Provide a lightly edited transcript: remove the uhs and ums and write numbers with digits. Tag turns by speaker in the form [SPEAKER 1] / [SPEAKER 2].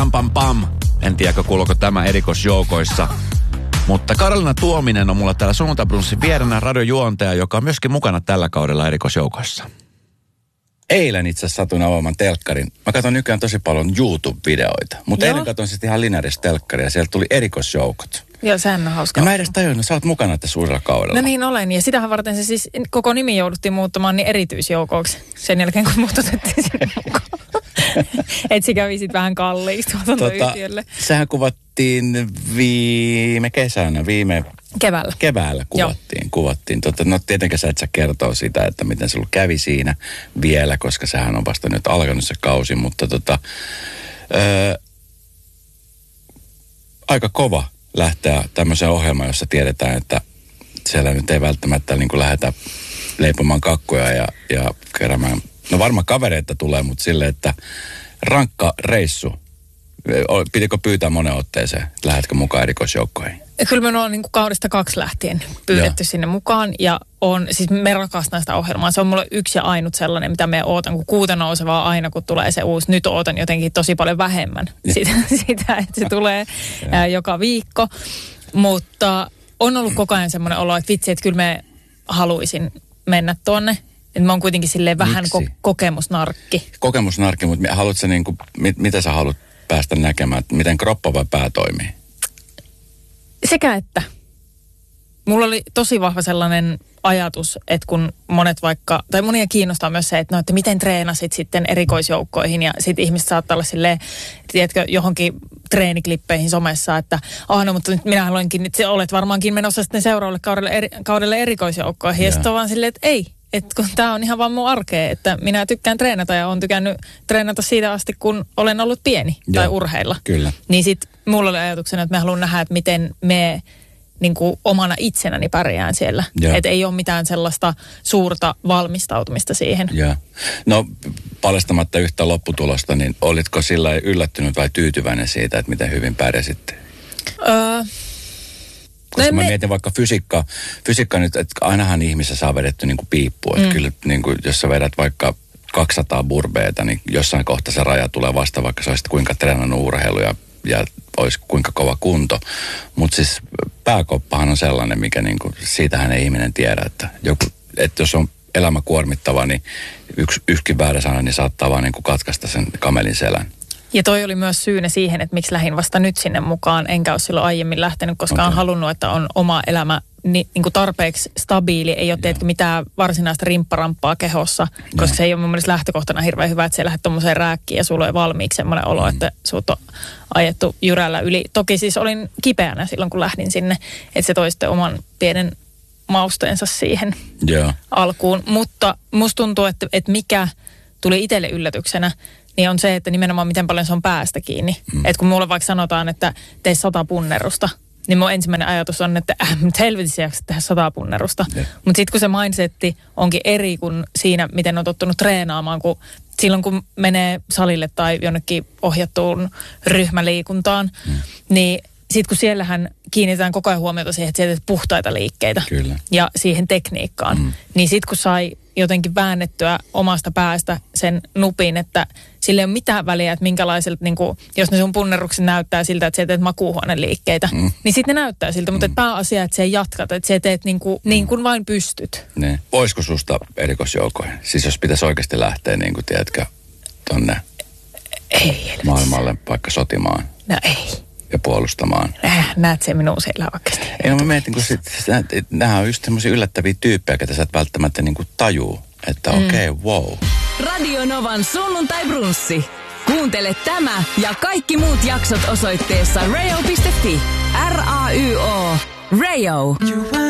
[SPEAKER 1] Pam Pam Pam. En tiedä, kuuluuko tämä erikoisjoukoissa. Mutta Karolina Tuominen on mulla täällä Sunnuntai Brunssin vieränä radiojuontaja, joka on myöskin mukana tällä kaudella erikoisjoukoissa.
[SPEAKER 2] Eilen itse asiassa satuin avaamaan telkkarin. Mä katson nykyään tosi paljon YouTube-videoita. Mutta eilen katson sitten ihan lineaarista telkkaria ja sieltä tuli erikoisjoukot.
[SPEAKER 3] Joo, sehän on hauska.
[SPEAKER 2] Ja mä edes tajunnut, sä oot mukana tässä uudella kaudella.
[SPEAKER 3] No niin olen, ja sitähän varten se siis koko nimi jouduttiin muuttamaan niin erityisjoukoksi sen jälkeen, kun mut otettiin sinne mukaan. Että se kävi sitten vähän kalliiksi tuotantoyhtiölle.
[SPEAKER 2] Sehän kuvattiin viime kesänä, Keväällä kuvattiin. No tietenkään sä et sä kertoo sitä, että miten se kävi siinä vielä, koska sehän on vasta nyt alkanut se kausi, mutta aika kova lähteä tämmöiseen ohjelmaan, jossa tiedetään, että siellä nyt ei välttämättä niin kuin lähdetä leipomaan kakkuja ja keräämään. No varmaan kavereita tulee, mutta silleen, että rankka reissu. Pitikö pyytää monen otteeseen, että lähdetkö mukaan erikoisjoukkoihin?
[SPEAKER 3] Kyllä me on niin kuin kaudesta 2 lähtien pyydetty sinne mukaan ja siis me rakastan sitä ohjelmaa. Se on mulle yksi ja ainut sellainen, mitä me ootan, kun kuuta nousevaa aina, kun tulee se uusi. Nyt ootan jotenkin tosi paljon vähemmän sitä että se tulee joka viikko. Mutta on ollut koko ajan semmoinen olo, että vitsi, että kyllä me haluaisin mennä tuonne. Mä oon kuitenkin silleen vähän kokemusnarkki. Kokemusnarkki,
[SPEAKER 2] mutta haluatko niin kuin, mitä sä haluat päästä näkemään, miten kroppa vai pää toimii?
[SPEAKER 3] Sekä että. Mulla oli tosi vahva sellainen ajatus, että kun monia kiinnostaa myös se, että miten treenasit sitten erikoisjoukkoihin ja sitten ihmiset saattaa olla silleen, tiedätkö, johonkin treeniklippeihin somessa, että no mutta nyt minä haluankin, että olet varmaankin menossa sitten seuraavalle kaudelle erikoisjoukkoihin. Ja sitten on vaan silleen, että ei. Että kun tämä on ihan vaan mun arkea, että minä tykkään treenata ja olen tykännyt treenata siitä asti, kun olen ollut pieni tai urheilla.
[SPEAKER 2] Kyllä.
[SPEAKER 3] Niin sitten mulla oli ajatuksena, että mä haluan nähdä, että miten me niin kuin omana itsenäni pärjään siellä. Että ei ole mitään sellaista suurta valmistautumista siihen.
[SPEAKER 2] Ja. No paljastamatta yhtä lopputulosta, niin olitko sillä yllättynyt vai tyytyväinen siitä, että miten hyvin pärjäsitte? Koska mä mietin vaikka fysiikka nyt, että ainahan ihmisessä saa vedetty niin kuin piippua. Että kyllä niin kuin, jos sä vedät vaikka 200 burbeeta, niin jossain kohtaa se raja tulee vasta, vaikka sä olisit kuinka treenannut urheilu ja olisi kuinka kova kunto. Mutta siis pääkoppahan on sellainen, mikä niin kuin, siitähän ei ihminen tiedä, että jos on elämä kuormittava, niin yksikin väärä sana, niin saattaa vaan niin kuin katkaista sen kamelin selän.
[SPEAKER 3] Ja toi oli myös syynä siihen, että miksi lähdin vasta nyt sinne mukaan, enkä ole silloin aiemmin lähtenyt, koska olen halunnut, että on oma elämä niin kuin tarpeeksi stabiili. Ei ole teetkö mitään varsinaista rimpparamppaa kehossa, koska se ei ole mun mielestä lähtökohtana hirveän hyvä, että sä lähdet tommoseen rääkkiin ja sulla on valmiiksi semmoinen olo, että sut on ajettu jyrällä yli. Toki siis olin kipeänä silloin, kun lähdin sinne, että se toi sitten oman pienen mausteensa siihen alkuun. Mutta musta tuntuu, että mikä tuli itselle yllätyksenä, niin on se, että nimenomaan miten paljon se on päästä kiinni. Että kun mulle vaikka sanotaan, että tee 100 punnerusta, niin mun ensimmäinen ajatus on, että helvetissä jaksa tehdä 100 punnerusta. Mutta sitten kun se mindsetti onkin eri kuin siinä, miten on tottunut treenaamaan, kun silloin kun menee salille tai jonnekin ohjattuun ryhmäliikuntaan, niin sitten kun siellähän kiinnitetään koko ajan huomiota siihen, että sieltä teet puhtaita liikkeitä ja siihen tekniikkaan, niin sitten kun sai jotenkin väännettyä omasta päästä sen nupin, että sillä ei ole mitään väliä, että minkälaiselta, niin kuin, jos ne sun punnerrukset näyttää siltä, että sä teet makuuhuoneliikkeitä, niin sitten ne näyttää siltä, mutta pääasia, että sä jatkat, että sä teet niin kuin vain pystyt.
[SPEAKER 2] Ne. Olisiko susta erikoisjoukoihin? Siis jos pitäisi oikeasti lähteä, niin kuin tiedätkö, tonne maailmalle vaikka sotimaan.
[SPEAKER 3] No ei.
[SPEAKER 2] Ja puolustamaan.
[SPEAKER 3] Näet se minun siellä oikeasti.
[SPEAKER 2] Ei, no mä mietin, kun nämä on just semmoisia yllättäviä tyyppejä, ketä sä et välttämättä niin kuin tajuu, että okei, wow.
[SPEAKER 4] Radio Novan Sunnuntai Brunssi. Kuuntele tämä ja kaikki muut jaksot osoitteessa rayo.fi. RAYO. Rayo.